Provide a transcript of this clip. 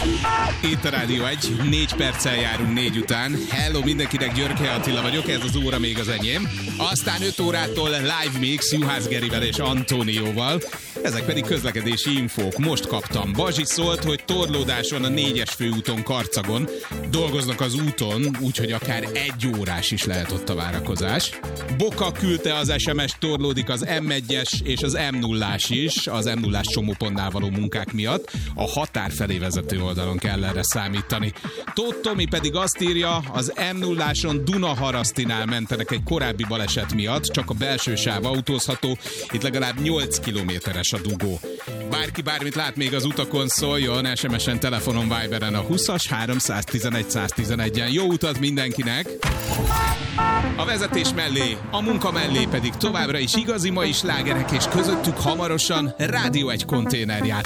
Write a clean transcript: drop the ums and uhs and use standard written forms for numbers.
Itt a Rádió 1, 4 perccel járunk 4 után. Hello mindenkinek, Györke Attila vagyok, ez az óra még az enyém. Aztán 5 órától live mix Juhász Gerivel és Antónióval. Ezek pedig közlekedési infók. Most kaptam. Bazsi szólt, hogy torlódáson a 4-es főúton Karcagon dolgoznak az úton, úgyhogy akár 1 órás is lehet ott a várakozás. Boka küldte az SMS, torlódik az M1-es és az M0-ás is, az M0-ás csomópontnál való munkák miatt. A határ felé vezető oldalon kell erre számítani. Tóth Tomi pedig azt írja, az M0-áson Dunaharasztinál mentenek egy korábbi baleset miatt, csak a belső sáv autózható, itt legalább 8 kilométeres a dugó. Bárki bármit lát még az utakon, szóljon, SMS-en, telefonon, Viberen a 20-as 311 111-en. Jó utat mindenkinek! A vezetés mellé, a munka mellé pedig továbbra is igazi mai slágerek, és közöttük hamarosan Rádió 1 konténerjáték.